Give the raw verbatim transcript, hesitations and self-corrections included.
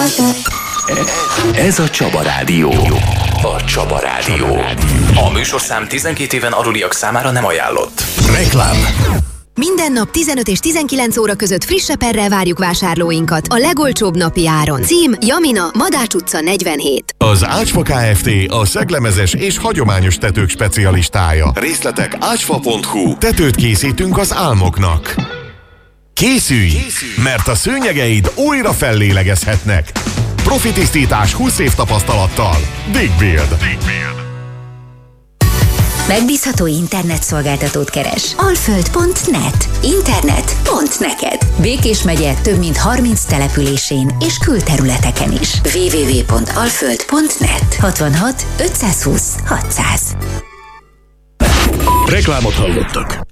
Ez a Csaba Rádió. A Csaba Rádió. A műsorszám tizenkét éven aluliak számára nem ajánlott. Reklám. Minden nap tizenöt és tizenkilenc óra között friss perrel várjuk vásárlóinkat a legolcsóbb napi áron. Cím: Jamina, Madács utca negyvenhét. Az Ácsfa Kft. A szeglemezes és hagyományos tetők specialistája. Részletek ácsfa pont hu. Tetőt készítünk az álmoknak. Készülj, mert a szőnyegeid újra fellélegezhetnek. Profi tisztítás húsz év tapasztalattal. Digbuild. Megbízható internetszolgáltatót keres. alföld pont net. Internet pont neked. Békés megye több mint harminc településén és külterületeken is. double-u double-u double-u pont alföld pont net. hatvanhat ötszázhúsz hatszáz. Reklámot hallottak.